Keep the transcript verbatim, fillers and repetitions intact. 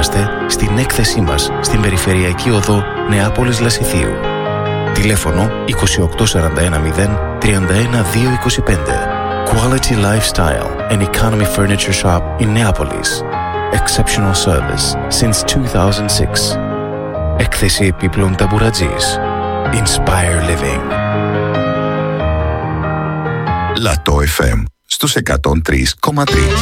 είμαστε στην έκθεσή μας στην Περιφερειακή Οδό Νεάπολης Λασιθίου. Τηλέφωνο είκοσι οκτώ σαράντα ένα μηδέν τριάντα ένα δύο είκοσι πέντε. Quality Lifestyle and Economy Furniture Shop in Neapolis. Exceptional service since two thousand six. Έκθεση επίπλων ταμπουρατζής. Inspire Living. Λατό εφ εμ στους εκατόν τρία κόμμα τρία.